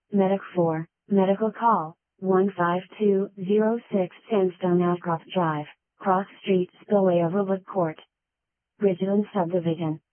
Medic 4, Medical Call, 15206 Sandstone Outcrop Drive, Cross Street Spillway Overlook Court. Bridgeland Subdivision.